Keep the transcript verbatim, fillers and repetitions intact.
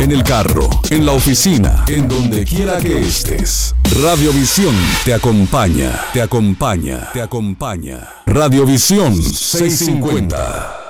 en el carro, en la oficina, en donde quiera que estés. Radiovisión te acompaña, te acompaña, te acompaña. Radiovisión seiscientos cincuenta.